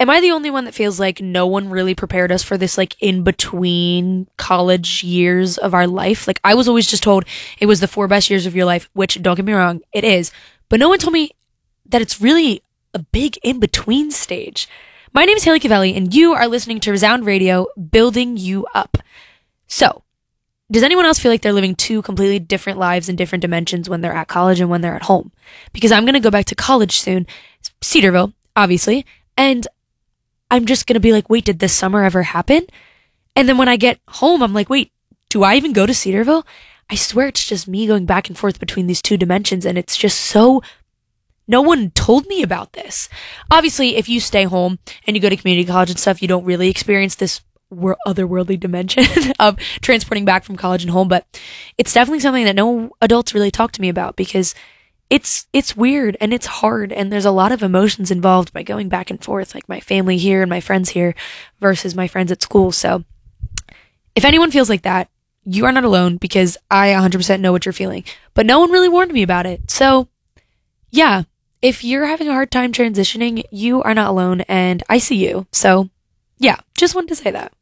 am I the only one that feels like no one really prepared us for this, like, in between college years of our life? Like, I was always just told it was the 4 best years of your life, which, don't get me wrong, it is. But no one told me that it's really a big in between stage. My name is Haley Cavelli, and you are listening to Resound Radio, building you up. So, does anyone else feel like they're living 2 completely different lives in different dimensions when they're at college and when they're at home? Because I'm going to go back to college soon, Cedarville, obviously, and I'm just going to be like, wait, did this summer ever happen? And then when I get home, I'm like, wait, do I even go to Cedarville? I swear it's just me going back and forth between these 2 dimensions, and it's just so... No one told me about this. Obviously, if you stay home and you go to community college and stuff, you don't really experience this otherworldly dimension of transporting back from college and home, but it's definitely something that no adults really talk to me about because it's weird and it's hard and there's a lot of emotions involved by going back and forth, like my family here and my friends here versus my friends at school. So if anyone feels like that, you are not alone because I 100% know what you're feeling, but no one really warned me about it. So yeah, if you're having a hard time transitioning, you are not alone and I see you. So yeah, just wanted to say that.